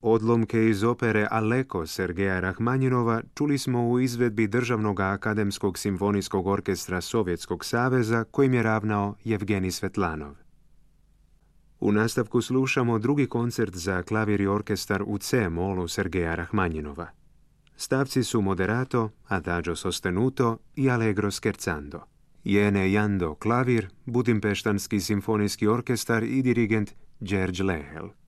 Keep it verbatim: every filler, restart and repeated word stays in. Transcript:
Odlomke iz opere Aleko Sergeja Rahmanjinova čuli smo u izvedbi Državnog akademskog simfonijskog orkestra Sovjetskog saveza kojim je ravnao Jevgenij Svetlanov. U nastavku slušamo drugi koncert za klavir i orkestar u C-molu Sergeja Rahmanjinova. Stavci su Moderato, Adagio sostenuto i Allegro scherzando. Jene Jando klavir, Budimpeštanski simfonijski orkestar i dirigent Đerđ Lehel.